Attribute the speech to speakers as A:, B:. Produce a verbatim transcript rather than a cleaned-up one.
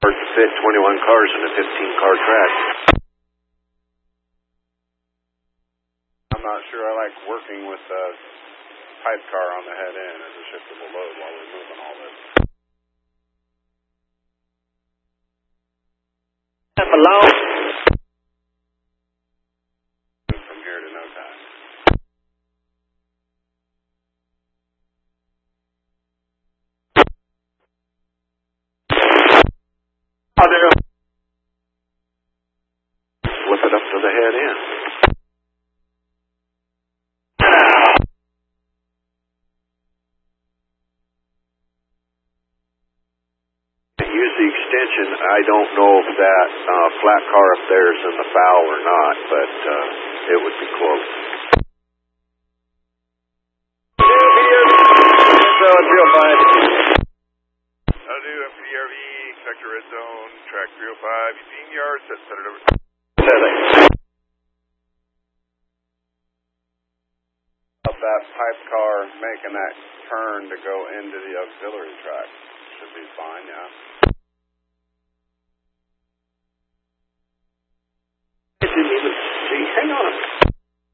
A: Or to fit twenty-one cars in a fifteen car track.
B: I'm not sure I like working with a pipe car on the head end as a shiftable load while we're moving all this.
A: Hello?
B: From here to no time.
A: Oh, there. Flip it up to the head end. Use the extension. I don't know if that uh, flat car up there is in the foul or not, but uh, it would be close.
B: I'll do M P D R V, sector red zone, track three oh five, fifteen yards, set, set it over.
A: Setting.
B: Of that pipe car making that turn to go into the auxiliary track should be fine, yeah.